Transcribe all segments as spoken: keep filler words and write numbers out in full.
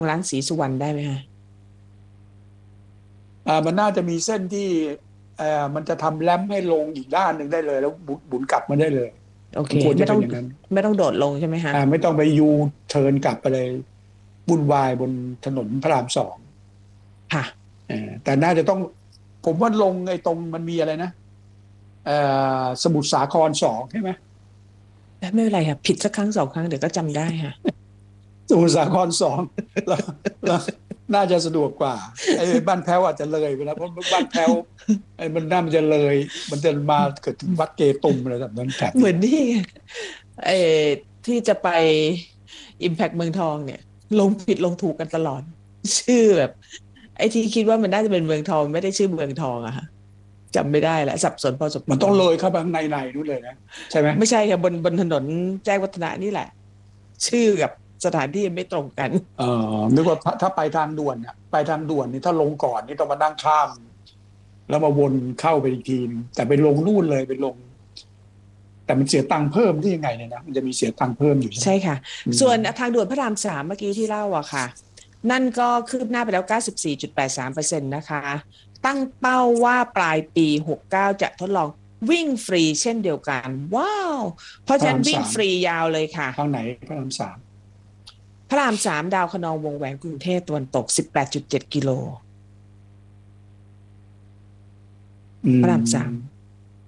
ร้านศรีสุวรรณได้ไหมคะอ่ามันน่าจะมีเส้นที่เอ่อมันจะทำแรมป์ให้ลงอีกด้านหนึ่งได้เลยแล้วบุบุนกลับมาได้เลยโอเคมันควรไม่ต้องจะเป็นอย่างนั้นไม่ต้องโดดลงใช่ไหมคะอ่าไม่ต้องไปยูเทิร์นกลับไปเลยวุ่นวายบนถนนพระรามสองค่ะอ่าแต่น่าจะต้องผมว่าลงไอ้ตรงมันมีอะไรนะเอ่อสมุทรสาครสองใช่ไหมไม่เป็นไรค่ะผิดสักครั้งสองครั้งเดี๋ยวก็จำได้ค่ะสมุทรสาครสองแล้วแล้วน่าจะสะดวกกว่าไอ้บ้านแพ้วอาจจะเลยไปแล้วเพราะบ้านแพ้วไอ้มันน่ามันจะเลยมันจะมาเกิดถึงวัดเกตุมอะไรแบบนั้นแถบเหมืนี้อนนี่ไงเออที่จะไป Impact เมืองทองเนี่ยลงผิดลงถูกกันตลอดชื่อแบบไอ้ที่คิดว่ามันน่าจะเป็นเมืองทองไม่ได้ชื่อเมืองทองอะค่ะจำไม่ได้แล้วสับสนพอสมควรมันต้องเลยเข้าไปข้างในในนู้นเลยนะใช่ไหมไม่ใช่ค่ะบนบนถนนแจ้งวัฒนะนี่แหละชื่อกับสถานที่ไม่ตรงกันเออนึกว่าถ้าถ้าไปทางด่วนเนี่ยไปทางด่วนนี่ถ้าลงก่อนนี่ต้องมานั่งข้ามแล้วมาวนเข้าไปอีกทีนึงแต่ไปลงนู่นเลยไปลงแต่มันเสียตังค์เพิ่มที่ยังไงเนี่ยนะมันจะมีเสียตังค์เพิ่มอยู่ใช่ไหมใช่ค่ะอืมส่วนทางด่วนพระรามสามเมื่อกี้ที่เล่าอะค่ะนั่นก็คืบหน้าไปแล้วเก้าสิบสี่จุดแปดสามเปอร์เซ็นต์นะคะตั้งเป้าว่าปลายปีหกสิบเก้าจะทดลองวิ่งฟรีเช่นเดียวกันว้าวเพราะฉะนั้นพระรามสามวิ่งฟรียาวเลยค่ะทางไหนพระรามสามพระรามสามดาวคะนองวงแหวนกรุงเทพตะวันตกสิบแปดจุดเจ็ดกิโลอืพระรามสามม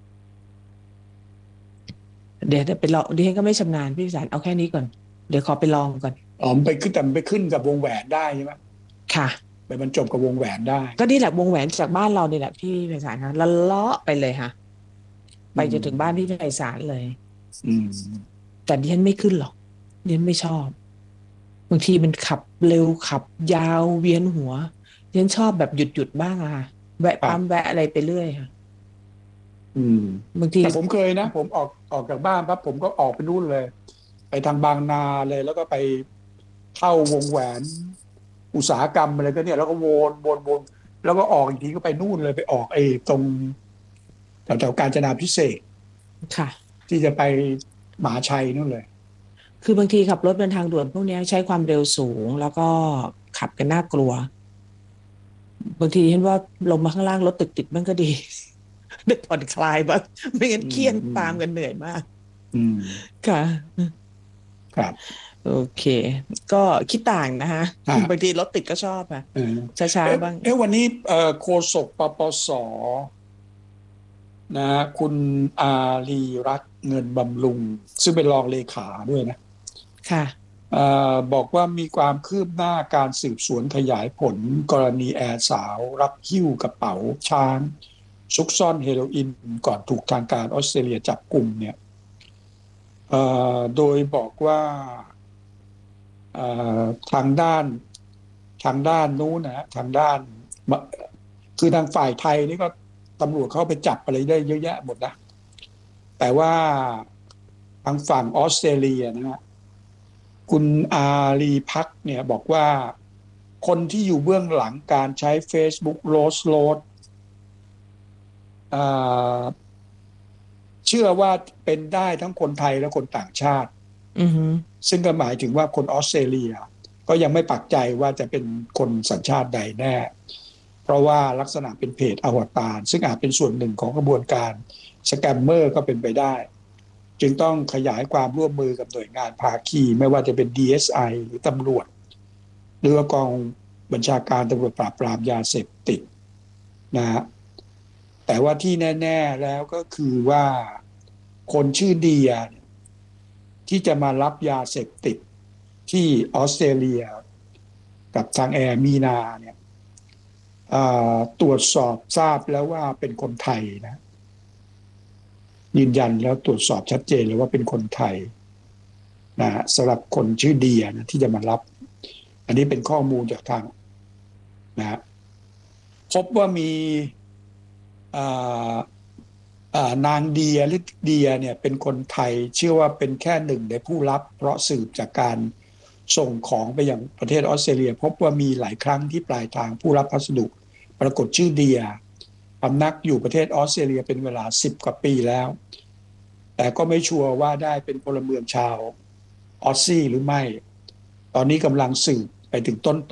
เดี๋ยวไปลองดิฉันก็ไม่ชำนาญพี่สารเอาแค่นี้ก่อนเดี๋ยวขอไปลองก่อนอ๋อมันไปขึ้นแต่มันไปขึ้นกับวงแหวนได้ใช่ไหมค่ะไปบรรจบกับวงแหวนได้ก็นี่แหละวงแหวนจากบ้านเรานี่แหละพี่ไพศาลคะละเลาะไปเลยค่ะ ไปอืจนถึงบ้านพี่มไพศาลเลยอืมแต่ดิฉันไม่ขึ้นหรอกดิฉันไม่ชอบบางทีมันขับเร็วขับยาวเวียนหัวดิฉันชอบแบบหยุดหยุดบ้างอะค่ะแวะปั๊มครับแวะอะไรไปเรื่อยค่ะอืมบางทีแต่ผมเคยนะผมออกออกจากบ้านปั๊บผมก็ออกไปนู่นเลยไปทางบางนาเลยแล้วก็ไปเข้าวงแหวน อุตสาหกรรมอะไรก็เนี่ยแล้วก็วนวนวนแล้วก็ออกอีกทีก็ไปนู่นเลยไปออกไอ้ตรงแถวแถวกาญจนาพิเศษกค่ะที่จะไปมหาชัยนู่นเลยคือบางทีขับรถบนทางด่วนพวกนี้ใช้ความเร็วสูงแล้วก็ขับกันน่ากลัวบางทีเห็นว่าลงมาข้างล่างรถติดติดมันก็ดีได้ผ่อนคลายบ้างไม่งั้นอืมเครียดอืมตามกันเหนื่อยมากอืมค่ะครับโอเคก็คิดต่างนะคะฮะบางทีรถติดก็ชอบค่ะเออช้าเอ๊ะๆบ้างเอ๊ะวันนี้เอ่อโฆษกปปสนะคุณอารีรัตน์เงินบำรุงซึ่งเป็นรองเลขาด้วยนะค่ะเอ่อบอกว่ามีความคืบหน้าการสืบสวนขยายผลกรณีแอร์สาวรับหิ้วกระเป๋าช้างซุกซ่อนเฮโรอีนก่อนถูกทางการออสเตรเลียจับกลุ่มเนี่ยเอ่อโดยบอกว่าเอ่อทางด้านทางด้านนู้นนะทางด้านคือทางฝ่ายไทยนี่ก็ตำรวจเข้าไปจับอะไรได้เยอะแยะหมดนะแต่ว่าทางฝั่งออสเตรเลียนะฮะ คุณอารีพักเนี่ยบอกว่าคนที่อยู่เบื้องหลังการใช้ Facebook โรสโรดเชื่อว่าเป็นได้ทั้งคนไทยและคนต่างชาติอือฮึซึ่งก็หมายถึงว่าคนออสเตรเลียก็ยังไม่ปักใจว่าจะเป็นคนสัญชาติใดแน่เพราะว่าลักษณะเป็นเพจอวตารซึ่งอาจเป็นส่วนหนึ่งของกระบวนการสแกมเมอร์ก็เป็นไปได้จึงต้องขยายความร่วมมือกับหน่วยงานภาคีไม่ว่าจะเป็น ดี เอส ไอ หรือตำรวจ หรือว่ากองบัญชาการตำรวจปราบปรามยาเสพติดนะฮะแต่ว่าที่แน่ๆแล้วก็คือว่าคนชื่อเดียที่จะมารับยาเสพติดที่ออสเตรเลียกับทางแอร์มีนาเนี่ยตรวจสอบทราบแล้วว่าเป็นคนไทยนะยืนยันแล้วตรวจสอบชัดเจนเลยว่าเป็นคนไทยนะฮะสำหรับคนชื่อเดียนะที่จะมารับอันนี้เป็นข้อมูลจากทางนะฮะ พบว่ามีนางเดียหรือเดียเนี่ยเป็นคนไทยเชื่อว่าเป็นแค่หนึ่งในผู้รับเพราะสืบจากการส่งของไปยังประเทศออสเตรเลียพบว่ามีหลายครั้งที่ปลายทางผู้รับพัสดุปรากฏชื่อเดียพำนักอยู่ประเทศออสเตรเลียเป็นเวลาสิบกว่าปีแล้วแต่ก็ไม่ชัวร์ว่าได้เป็นพลเมืองชาวออสซี่หรือไม่ตอนนี้กำลังสืบไปถึงต้น